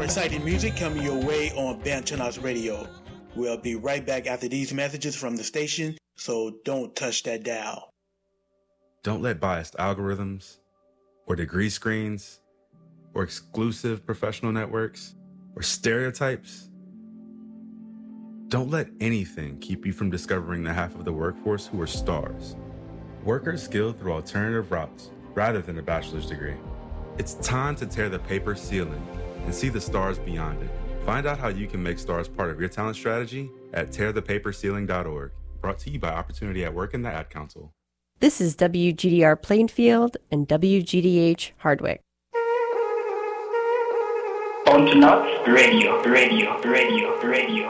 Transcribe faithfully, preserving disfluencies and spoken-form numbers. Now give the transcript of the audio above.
exciting music coming your way on Bantunas Radio. We'll be right back after these messages from the station, so don't touch that dial. Don't let biased algorithms or degree screens or exclusive professional networks or stereotypes. Don't let anything keep you from discovering the half of the workforce who are stars. Workers skilled through alternative routes rather than a bachelor's degree. It's time to tear the paper ceiling and see the stars beyond it. Find out how you can make stars part of your talent strategy at tear the paper ceiling dot org. Brought to you by Opportunity at Work and the Ad Council. This is W G D R Plainfield and W G D H Hardwick. Bantunas Radio, Radio, Radio, Radio.